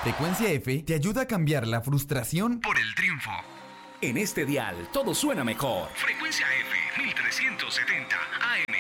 Frecuencia F te ayuda a cambiar la frustración por el triunfo. En este dial todo suena mejor. Frecuencia F 1370 AM.